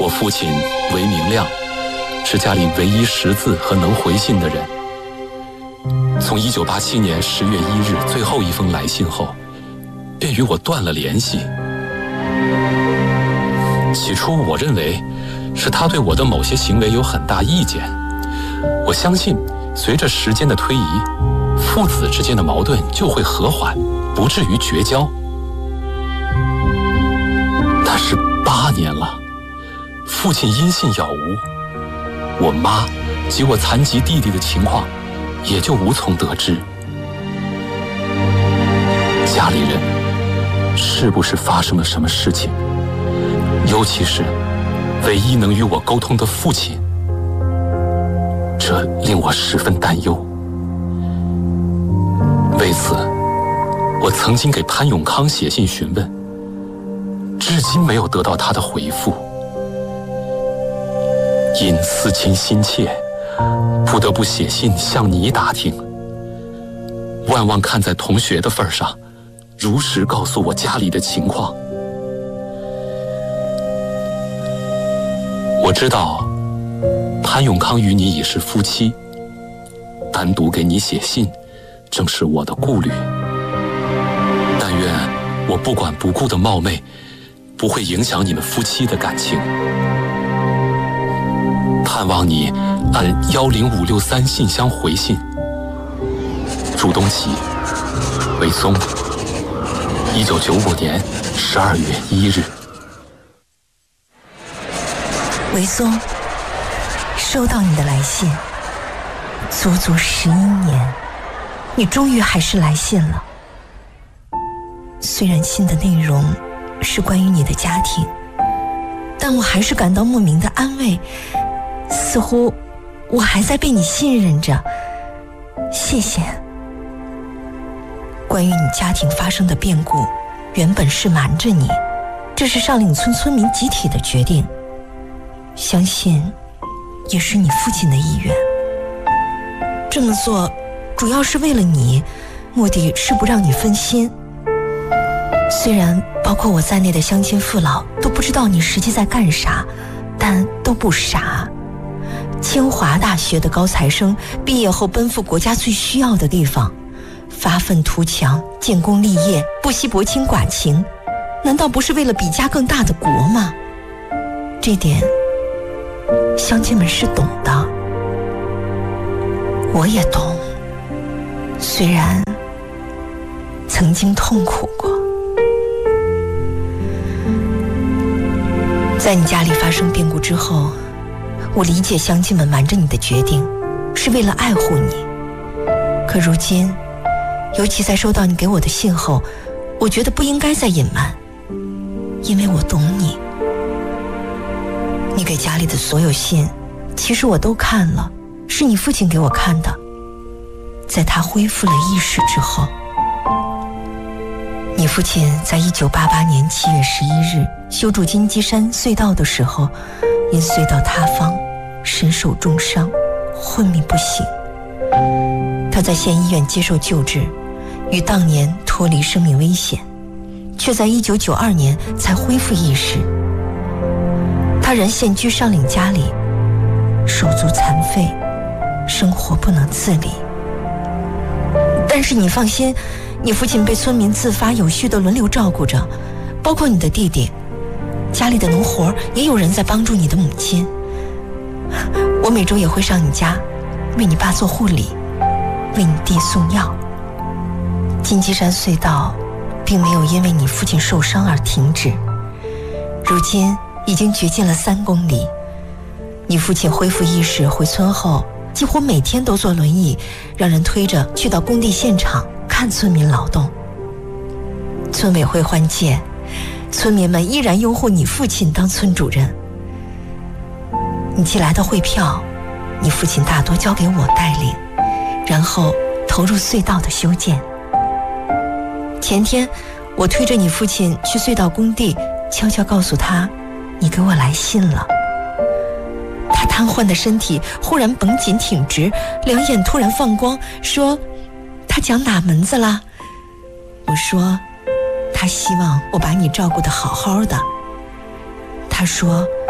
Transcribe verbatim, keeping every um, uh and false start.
我父亲韦明亮，是家里唯一识字和能回信的人。从一九八七年十月一日最后一封来信后，便与我断了联系。起初我认为是他对我的某些行为有很大意见，我相信随着时间的推移，父子之间的矛盾就会和缓，不至于绝交。但是八年了，父亲音信杳无，我妈及我残疾弟弟的情况也就无从得知。家里人是不是发生了什么事情？尤其是唯一能与我沟通的父亲，这令我十分担忧。为此，我曾经给潘永康写信询问，至今没有得到他的回复。因思亲心切，不得不写信向你打听。万望看在同学的份上，如实告诉我家里的情况。我知道潘永康与你已是夫妻，单独给你写信正是我的顾虑。但愿我不管不顾的冒昧不会影响你们夫妻的感情。盼望你按幺零五六三信箱回信。朱东启，韦松，一九九五年十二月一日。 韦松，收到你的来信，足足十一年，你终于还是来信了。虽然信的内容是关于你的家庭，但我还是感到莫名的安慰，似乎我还在被你信任着。谢谢。关于你家庭发生的变故，原本是瞒着你，这是上岭村村民集体的决定，相信也是你父亲的意愿。这么做主要是为了你，目的是不让你分心。虽然包括我在内的乡亲父老都不知道你实际在干啥，但都不傻。清华大学的高材生毕业后奔赴国家最需要的地方，发愤图强，建功立业，不惜薄情寡情，难道不是为了比家更大的国吗？这点乡亲们是懂的，我也懂，虽然曾经痛苦过。在你家里发生变故之后，我理解乡亲们瞒着你的决定是为了爱护你，可如今尤其在收到你给我的信后，我觉得不应该再隐瞒，因为我懂你。你给家里的所有信其实我都看了，是你父亲给我看的。在他恢复了意识之后，你父亲在一九八八年七月十一日修筑金鸡山隧道的时候，因隧道塌方身受重伤，昏迷不醒。他在县医院接受救治，于当年脱离生命危险，却在一九九二年才恢复意识。他仍现居上岭家里，手足残废，生活不能自理。但是你放心，你父亲被村民自发有序地轮流照顾着，包括你的弟弟，家里的农活也有人在帮助你的母亲。我每周也会上你家为你爸做护理，为你弟送药。金鸡山隧道并没有因为你父亲受伤而停止，如今已经掘进了三公里。你父亲恢复意识回村后，几乎每天都坐轮椅，让人推着去到工地现场看村民劳动。村委会换届，村民们依然拥护你父亲当村主任。你寄来的汇票，你父亲大多交给我带领，然后投入隧道的修建。前天我推着你父亲去隧道工地，悄悄告诉他你给我来信了。他瘫痪的身体忽然绷紧挺直，两眼突然放光，说他讲哪门子啦？我说他希望我把你照顾得好好的。他说